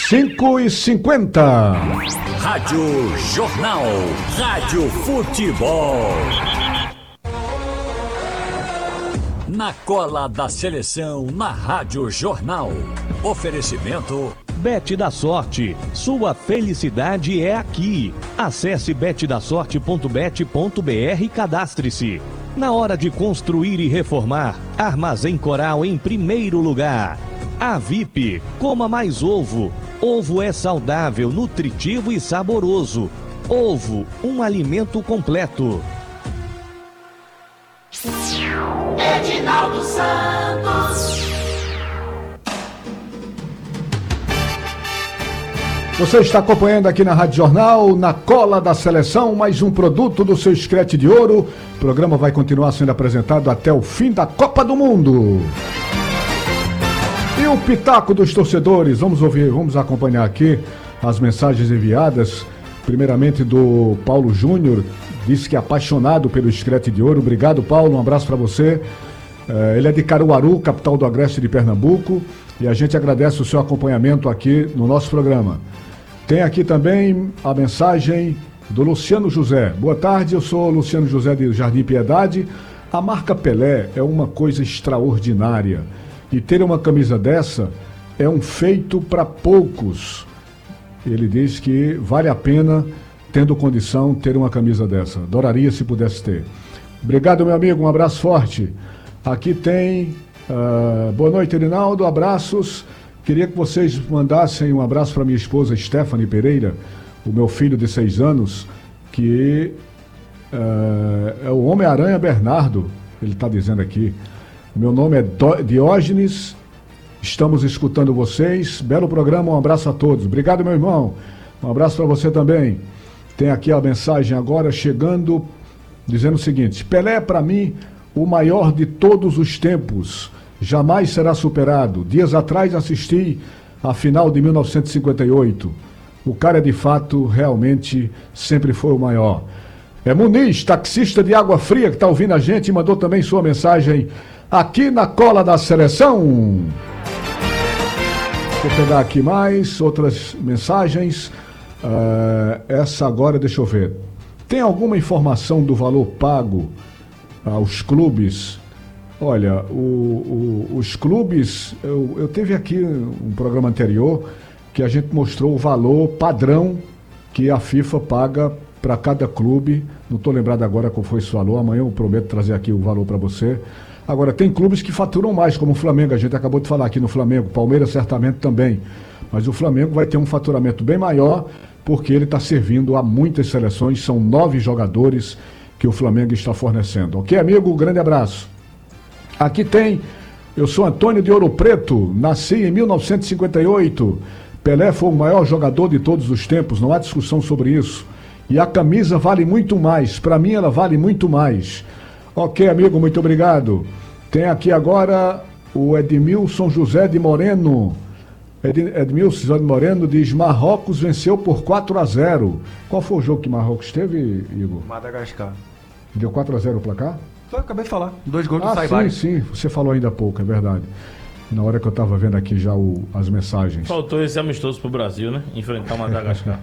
5h50. Rádio Jornal. Rádio Futebol. Na cola da seleção, na Rádio Jornal. Oferecimento Bet da Sorte. Sua felicidade é aqui. Acesse betdasorte.bet.br e cadastre-se. Na hora de construir e reformar, Armazém Coral em primeiro lugar. A VIP, coma mais ovo. Ovo é saudável, nutritivo e saboroso. Ovo, um alimento completo. Edinaldo Santos. Você está acompanhando aqui na Rádio Jornal, na cola da seleção, mais um produto do seu Screte de Ouro. O programa vai continuar sendo apresentado até o fim da Copa do Mundo. E o pitaco dos torcedores, vamos acompanhar aqui as mensagens enviadas, primeiramente do Paulo Júnior, disse que é apaixonado pelo Screte de Ouro. Obrigado, Paulo, um abraço para você. Ele é de Caruaru, capital do Agreste de Pernambuco, e a gente agradece o seu acompanhamento aqui no nosso programa. Tem aqui também a mensagem do Luciano José. Boa tarde, eu sou Luciano José de Jardim Piedade. A marca Pelé é uma coisa extraordinária. E ter uma camisa dessa é um feito para poucos. Ele diz que vale a pena, tendo condição, ter uma camisa dessa. Adoraria se pudesse ter. Obrigado, meu amigo, um abraço forte. Aqui tem... boa noite, Rinaldo, abraços. Queria que vocês mandassem um abraço para minha esposa Stephanie Pereira, o meu filho de 6 anos, que é o Homem-Aranha Bernardo, ele está dizendo aqui. Meu nome é Diógenes, estamos escutando vocês, belo programa, um abraço a todos. Obrigado, meu irmão, um abraço para você também. Tem aqui a mensagem agora chegando, dizendo o seguinte: Pelé é para mim o maior de todos os tempos, jamais será superado. Dias atrás assisti a final de 1958, o cara de fato realmente sempre foi o maior. É Muniz, taxista de Água Fria, que está ouvindo a gente e mandou também sua mensagem aqui na cola da seleção. Vou pegar aqui mais outras mensagens. Essa agora, deixa eu ver. Tem alguma informação do valor pago aos clubes? Olha, os clubes, eu teve aqui um programa anterior que a gente mostrou o valor padrão que a FIFA paga para cada clube. Não estou lembrado agora qual foi esse valor, amanhã eu prometo trazer aqui o valor para você. Agora, tem clubes que faturam mais, como o Flamengo, a gente acabou de falar aqui no Flamengo, Palmeiras certamente também, mas o Flamengo vai ter um faturamento bem maior, porque ele está servindo a muitas seleções, são 9 jogadores que o Flamengo está fornecendo. Ok, amigo? Um grande abraço. Aqui tem, eu sou Antônio de Ouro Preto, nasci em 1958, Pelé foi o maior jogador de todos os tempos, não há discussão sobre isso. E a camisa vale muito mais, para mim ela vale muito mais. Ok, amigo, muito obrigado. Tem aqui agora o Edmilson José de Moreno. Edmilson José de Moreno diz: Marrocos venceu por 4-0. Qual foi o jogo que Marrocos teve, Igor? Madagascar. Deu 4-0 o placar? Eu acabei de falar. 2 gols do Saibari. Sim, você falou ainda há pouco, é verdade. Na hora que eu estava vendo aqui já as mensagens. Faltou esse amistoso pro Brasil, né? Enfrentar o Madagascar.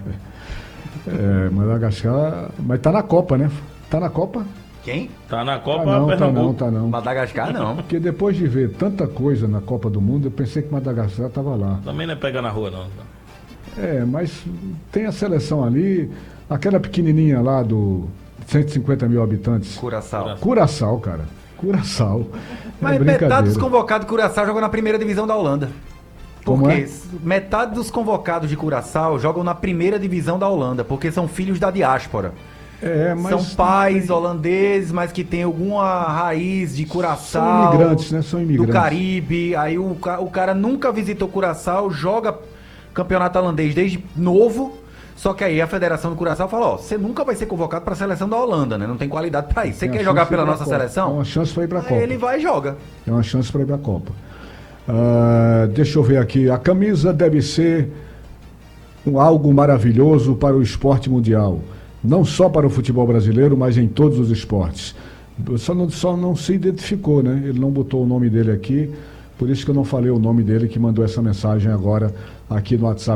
Madagascar, mas tá na Copa, né? Tá na Copa? Quem? Tá na Copa Pernambuco. Tá não. Madagascar não. Porque depois de ver tanta coisa na Copa do Mundo, eu pensei que Madagascar tava lá. Também não é pegar na rua, não. Mas tem a seleção ali, aquela pequenininha lá do 150 mil habitantes. Curaçao, cara. Curaçao. Mas metade dos convocados de Curaçao jogam na primeira divisão da Holanda. Porque metade dos convocados de Curaçao jogam na primeira divisão da Holanda, porque são filhos da diáspora. São pais holandeses, mas que tem alguma raiz de Curaçao. São imigrantes, né? São imigrantes. Do Caribe. Aí o cara nunca visitou Curaçao, joga campeonato holandês desde novo. Só que aí a Federação do Curaçao fala: você nunca vai ser convocado para a seleção da Holanda, né? Não tem qualidade para isso. Você quer jogar pela nossa seleção? É uma chance para ir para a Copa. Aí ele vai e joga. É uma chance para ir para a Copa. Deixa eu ver aqui. A camisa deve ser algo maravilhoso para o esporte mundial. Não só para o futebol brasileiro, mas em todos os esportes. Só não se identificou, né? Ele não botou o nome dele aqui, por isso que eu não falei o nome dele que mandou essa mensagem agora aqui no WhatsApp.